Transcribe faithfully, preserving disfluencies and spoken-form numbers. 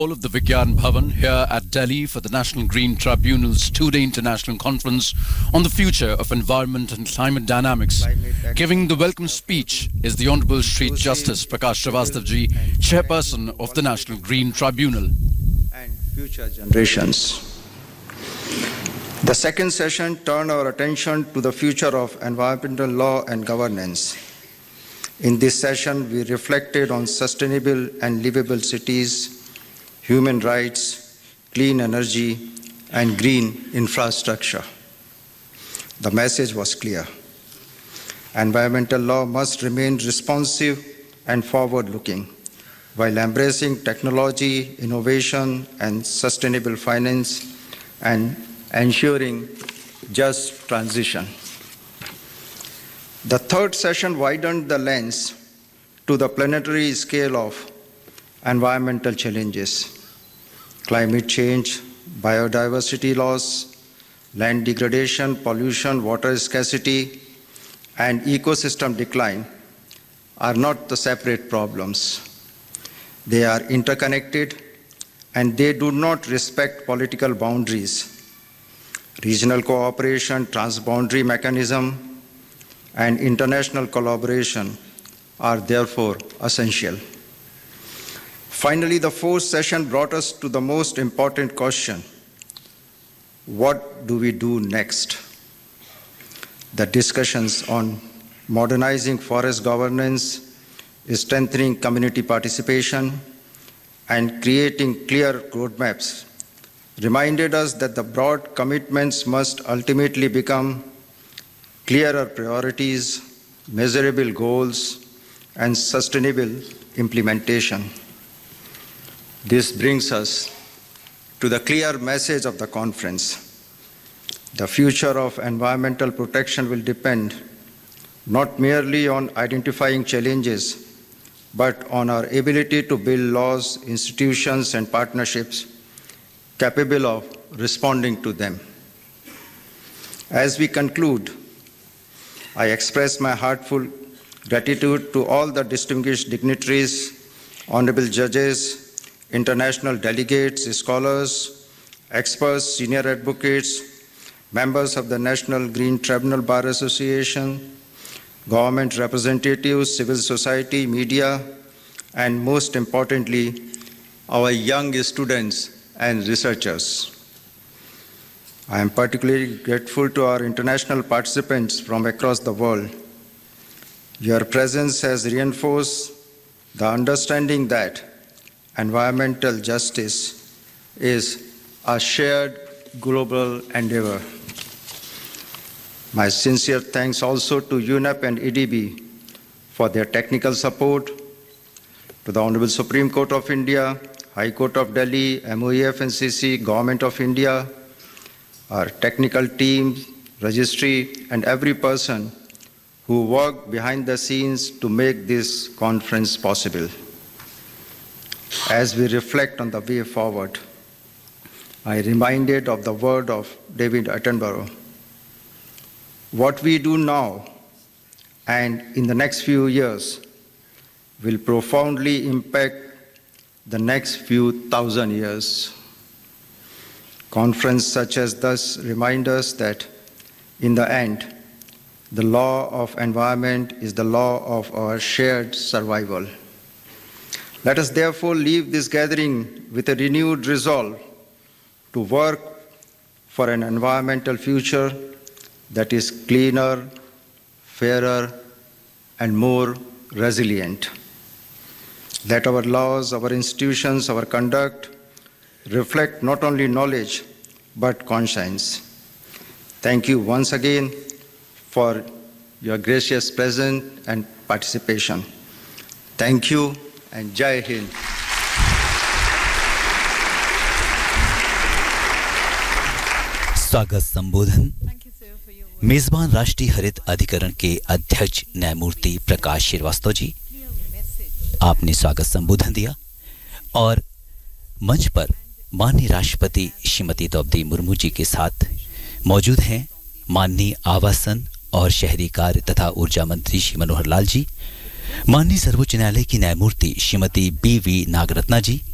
All of the Vigyan Bhavan here at Delhi for the National Green Tribunal's two-day international conference on the future of environment and climate dynamics. Giving the welcome speech is the Honorable Chief Justice Prakash Srivastava ji, Chairperson of the National Green Tribunal. And future generations. The second session turned our attention to the future of environmental law and governance. In this session, we reflected on sustainable and livable cities, human rights, clean energy, and green infrastructure. The message was clear. Environmental law must remain responsive and forward-looking, while embracing technology, innovation, and sustainable finance, and ensuring just transition. The third session widened the lens to the planetary scale of environmental challenges: climate change, biodiversity loss, land degradation, pollution, water scarcity, and ecosystem decline are not the separate problems. They are interconnected, and they do not respect political boundaries. Regional cooperation, transboundary mechanism, and international collaboration are therefore essential. Finally, the fourth session brought us to the most important question: what do we do next? The discussions on modernizing forest governance, strengthening community participation, and creating clear roadmaps reminded us that the broad commitments must ultimately become clearer priorities, measurable goals, and sustainable implementation. This brings us to the clear message of the conference. The future of environmental protection will depend not merely on identifying challenges, but on our ability to build laws, institutions, and partnerships capable of responding to them. As we conclude, I express my heartfelt gratitude to all the distinguished dignitaries, honorable judges, international delegates, scholars, experts, senior advocates, members of the National Green Tribunal Bar Association, government representatives, civil society, media, and most importantly, our young students and researchers. I am particularly grateful to our international participants from across the world. Your presence has reinforced the understanding that environmental justice is a shared global endeavor. My sincere thanks also to U N E P and E D B for their technical support, to the Honorable Supreme Court of India, High Court of Delhi, M O E F N C C, Government of India, our technical team, registry, and every person who worked behind the scenes to make this conference possible. As we reflect on the way forward, I am reminded of the word of David Attenborough. What we do now and in the next few years will profoundly impact the next few thousand years. Conferences such as this remind us that, in the end, the law of environment is the law of our shared survival. Let us therefore leave this gathering with a renewed resolve to work for an environmental future that is cleaner, fairer, and more resilient. Let our laws, our institutions, our conduct reflect not only knowledge, but conscience. Thank you once again for your gracious presence and participation. Thank you and Jai Hind. स्वागत संबोधन मेजबान राष्ट्रीय हरित अधिकरण के अध्यक्ष न्यायमूर्ति प्रकाश श्रीवास्तव जी, आपने स्वागत संबोधन दिया और मंच पर माननीय राष्ट्रपति श्रीमती द्रौपदी मुर्मू जी के साथ मौजूद हैं माननीय आवासन और शहरी कार्य तथा ऊर्जा मंत्री श्री मनोहर लाल जी, माननीय सर्वोच्च न्यायालय की न्यायमूर्ति Shrimati B we Nagarathna ji,